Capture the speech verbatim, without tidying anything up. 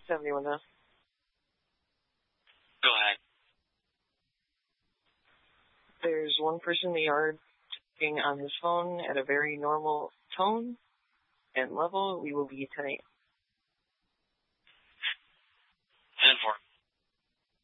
seventy-one now. Go ahead. There's one person in the yard talking on his phone at a very normal tone and level. We will be ten eight.